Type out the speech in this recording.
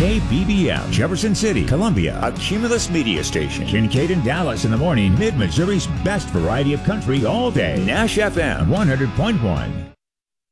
KBBM, Jefferson City, Columbia, a Cumulus media station. Kincaid and Dallas in the morning, Mid-Missouri's best variety of country all day. Nash FM 100.1.